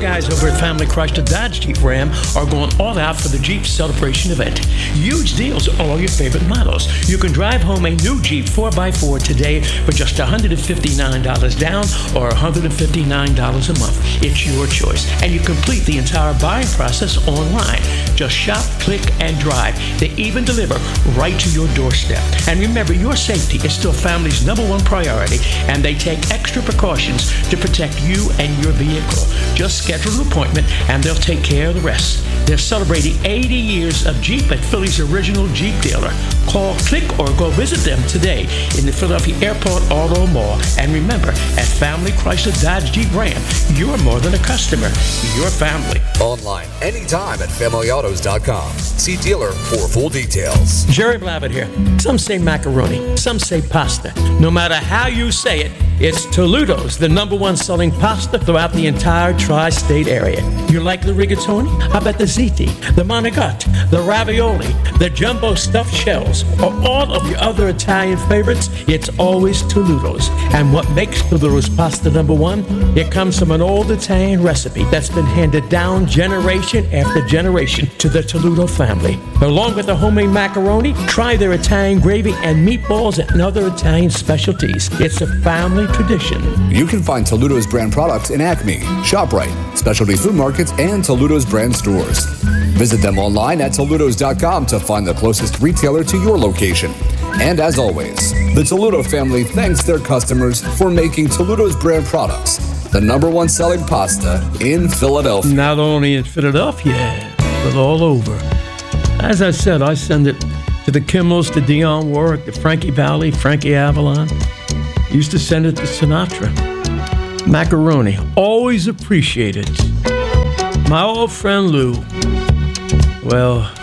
guys over at Family Chrysler Dodge Jeep Ram are going all out for the Jeep Celebration event. Huge deals on all your favorite models. You can drive home a new Jeep 4x4 today for just $159 down or $159 a month. It's your choice. And you complete the entire buying process online. Just shop, click, and drive. They even deliver right to your doorstep. And remember, your safety is still family's #1 priority, and they take extra precautions to protect you and your vehicle. Just schedule an appointment, and they'll take care of the rest. They're celebrating 80 years of Jeep at Philly's original Jeep dealer. Call, click, or go visit them today in the Philadelphia Airport Auto Mall. And remember, at Family Chrysler Dodge Jeep Ram, you're more than a customer. You're family. Online anytime at FamilyAutos.com. See dealer for full details. Jerry Blavitt here. Some say macaroni, some say pasta. No matter how you say it, it's Toludo's, the #1 selling pasta throughout the entire tri-state area. You like the rigatoni? How about the ziti, the manigot, the ravioli, the jumbo stuffed shells, or all of your other Italian favorites? It's always Toludo's. And what makes Toludo's pasta #1? It comes from an old Italian recipe that's been handed down generation after generation to the Toludo family. Along with the homemade macaroni, try their Italian gravy and meatballs and other Italian specialties. It's a family tradition. You can find Toludo's brand products in Acme, ShopRite, specialty food markets, and Toludo's brand stores. Visit them online at Toludos.com to find the closest retailer to your location. And as always, the Toludo family thanks their customers for making Toludo's brand products the #1 selling pasta in Philadelphia. Not only in Philadelphia, but all over. As I said, I send it to the Kimmels, to Dionne Warwick, to Frankie Valli, Frankie Avalon. Used to send it to Sinatra. Macaroni, always appreciated. My old friend Lou, well,